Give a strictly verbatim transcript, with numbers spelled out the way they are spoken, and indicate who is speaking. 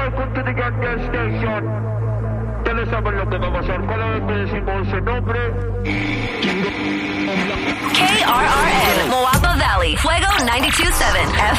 Speaker 1: welcome to the Gas Station. Ustedes saben lo que va a pasar cada vez que decimos ese nombre.
Speaker 2: K R R N, Moapa Valley, Fuego noventa y dos punto siete.